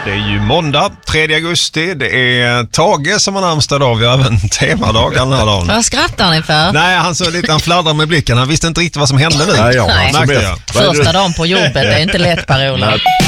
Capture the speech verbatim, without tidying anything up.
Det är ju måndag, tredje augusti. Det är Tage som har namnsdag idag. Vi har även temadag den här dagen. Vad skrattar ni för? Nej, han så lite, han fladdrar med blicken. Han visste inte riktigt vad som hände nu. Nej, ja, Nej. Märkte jag. Första dagen på jobbet, det är inte lätt, Parola.